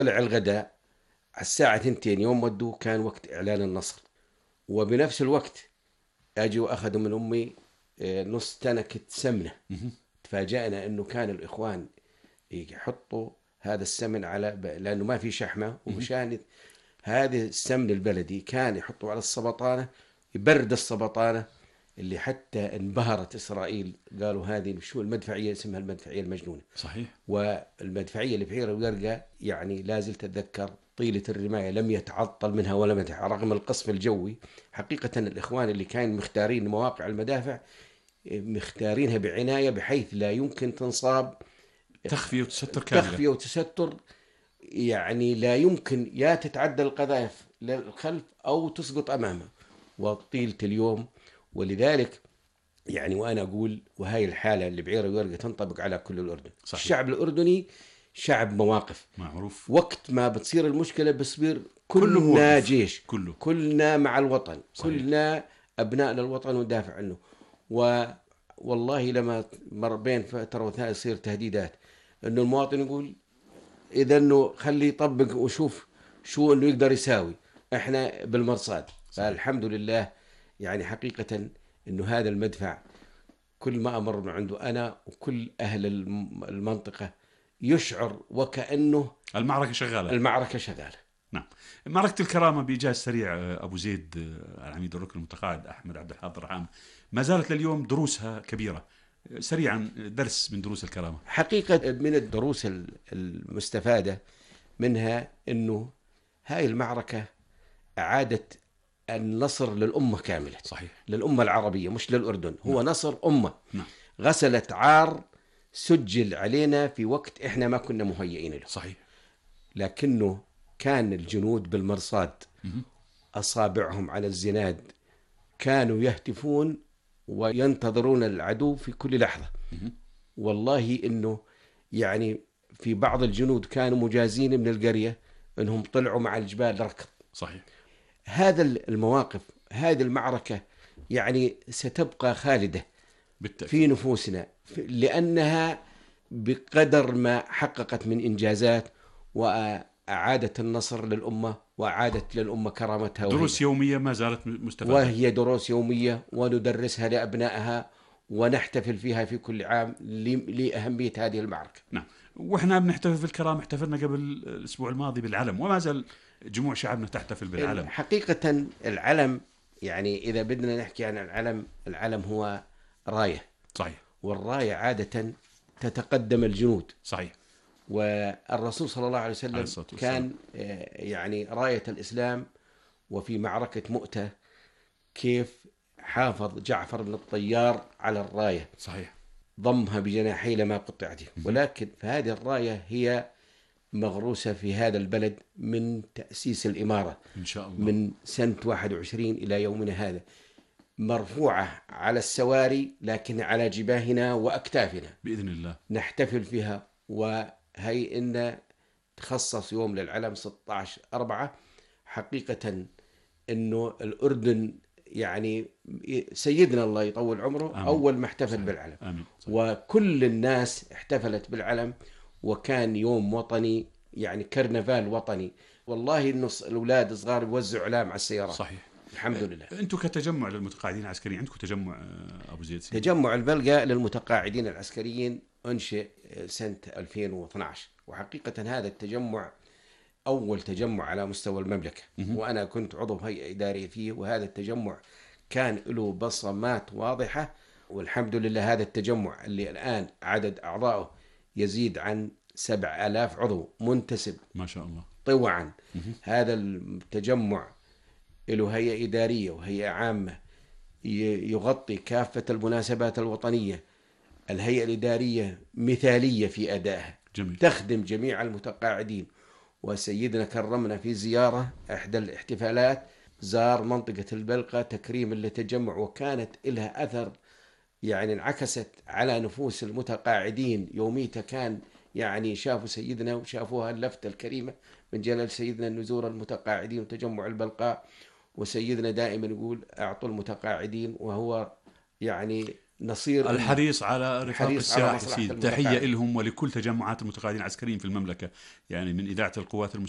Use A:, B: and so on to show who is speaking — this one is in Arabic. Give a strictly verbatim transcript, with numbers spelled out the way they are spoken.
A: طلع الغداء على الساعة ثنتين يوم ودوه كان وقت إعلان النصر، وبنفس الوقت أجوا أخذوا من أمي آه، نص تنكة سمنة.
B: مهم.
A: تفاجأنا أنه كان الإخوان يحطوا هذا السمن على ب... لأنه ما في شحمة،
B: مهم.
A: ومشان هذا السمن البلدي كان يحطوا على السبطانة يبرد السبطانة، اللي حتى انبهرت إسرائيل، قالوا هذه شو المدفعية، اسمها المدفعية المجنونة.
B: صحيح.
A: والمدفعية اللي بحيرة وقرقة يعني لا زلت أتذكر طيلة الرماية لم يتعطل منها ولا مدح رغم القصف الجوي. حقيقة الإخوان اللي كانوا مختارين مواقع المدافع مختارينها بعناية بحيث لا يمكن تنصاب،
B: تخفية وتستر كاملة.
A: تخفية وتستر، يعني لا يمكن يا تتعدى القذائف للخلف أو تسقط أمامه وطيلة اليوم. ولذلك يعني وأنا أقول وهاي الحالة اللي بعيرة ويرقة تنطبق على كل الأردن.
B: صحيح.
A: الشعب الأردني شعب مواقف،
B: معروف.
A: وقت ما بتصير المشكلة بصير
B: كله
A: كلنا
B: موقف.
A: جيش،
B: كله.
A: كلنا مع الوطن،
B: صحيح.
A: كلنا أبناء للوطن وندافع عنه. و والله لما مر بين فترة وثانية يصير تهديدات انه المواطن يقول اذا انه خليه يطبق وشوف شو انه يقدر يساوي، احنا بالمرصاد.
B: صحيح.
A: فالحمد لله يعني حقيقة انه هذا المدفع كل ما امر من عنده انا وكل اهل الم- المنطقة يشعر وكأنه
B: المعركة شغالة.
A: المعركة شغالة.
B: نعم. معركة الكرامة بإيجاز سريع، آه، أبو زيد، آه، العميد الركن المتقاعد أحمد عبد الحاضر عام، ما زالت لليوم دروسها كبيرة. آه، سريعا درس من دروس الكرامة.
A: حقيقة من الدروس ال- المستفادة منها انه هاي المعركة اعادت النصر للأمة كاملة،
B: صحيح.
A: للأمة العربية مش للأردن،
B: نعم.
A: هو نصر أمة.
B: نعم.
A: غسلت عار سجل علينا في وقت إحنا ما كنا مهيئين له،
B: صحيح.
A: لكنه كان الجنود بالمرصاد،
B: مهم.
A: أصابعهم على الزناد، كانوا يهتفون وينتظرون العدو في كل لحظة.
B: مهم.
A: والله إنه يعني في بعض الجنود كانوا مجازين من القرية إنهم طلعوا مع الجبال ركض.
B: صحيح.
A: هذا المواقف، هذه المعركة يعني ستبقى خالدة في
B: بالتأكيد.
A: نفوسنا، لأنها بقدر ما حققت من إنجازات وأعادت النصر للأمة وأعادت للأمة كرامتها
B: دروس
A: وهيبتها.
B: يومية ما زالت م- مستفادة.
A: وهي دروس يومية وندرسها لأبنائها ونحتفل فيها في كل عام ل- لأهمية هذه المعركة.
B: نعم. وإحنا بنحتفل بالكرامة، احتفلنا قبل الأسبوع الماضي بالعلم، وما زال جموع شعبنا تحتفل بالعلم.
A: حقيقة العلم، يعني إذا بدنا نحكي عن العلم، العلم هو راية،
B: صحيح.
A: والراية عادة تتقدم الجنود.
B: صحيح.
A: والرسول صلى الله عليه
B: عليه
A: وسلم
B: الصلاة والسلام.
A: كان آه، يعني راية الإسلام. وفي معركة مؤتة كيف حافظ جعفر بن الطيار على الراية،
B: صحيح.
A: ضمها بجناحيه لما قطعت.
B: مهم.
A: ولكن فهذه الراية هي مغروسة في هذا البلد من تأسيس الإمارة
B: إن شاء الله.
A: من سنة واحد وعشرين إلى يومنا هذا، مرفوعة على السواري لكن على جباهنا وأكتافنا
B: بإذن الله.
A: نحتفل فيها. وهي إن تخصص يوم للعلم ستة عشر أربعة. حقيقة إنه الأردن يعني سيدنا الله يطول عمره
B: آمين.
A: أول ما احتفل
B: صحيح.
A: بالعلم،
B: آمين. صحيح.
A: وكل الناس احتفلت بالعلم، وكان يوم وطني يعني كرنفال وطني. والله إنه الأولاد الصغار يوزعوا علام على السيارات.
B: صحيح.
A: الحمد لله.
B: أنتم كتجمع للمتقاعدين العسكريين عندكم تجمع، آه، أبو زيد سيدي؟
A: تجمع البلقاء للمتقاعدين العسكريين أنشئ سنة ألفين واثناشر، وحقيقة هذا التجمع أول تجمع على مستوى المملكة،
B: مهم.
A: وأنا كنت عضو هيئة إدارية فيه. وهذا التجمع كان له بصمات واضحة، والحمد لله هذا التجمع اللي الآن عدد أعضائه يزيد عن سبع آلاف عضو منتسب
B: ما شاء الله.
A: طوعا.
B: مهم.
A: هذا التجمع له هيئة إدارية وهيئة عامة ي- يغطي كافة المناسبات الوطنية. الهيئة الإدارية مثالية في أدائها،
B: جميل.
A: تخدم جميع المتقاعدين. وسيدنا كرمنا في زيارة إحدى الاحتفالات، زار منطقة البلقة تكريما للتجمع، وكانت لها أثر يعني انعكست على نفوس المتقاعدين. يوميتها كان يعني شافوا سيدنا وشافوها اللفتة الكريمة من جلال سيدنا أن نزور المتقاعدين وتجمع البلقاء. وسيدنا دائما يقول أعطوا المتقاعدين، وهو يعني نصير
B: الحريص على رفاق
A: الحريص على
B: السلاح يا
A: مصلحة
B: سيدي.
A: المتقاعد.
B: تحية لهم ولكل تجمعات المتقاعدين العسكريين في المملكة، يعني من إذاعة القوات المسلحة